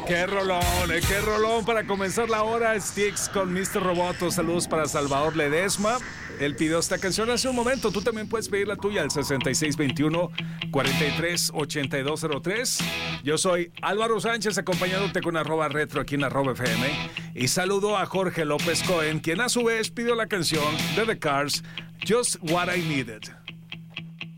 Qué rolón para comenzar la hora. Styx con Mr. Roboto. Saludos para Salvador Ledesma. Él pidió esta canción hace un momento. Tú también puedes pedir la tuya al 6621-438203. Yo soy Álvaro Sánchez, acompañándote con @retro aquí en @FM. Y saludo a Jorge López Cohen, quien a su vez pidió la canción de The Cars, Just What I Needed.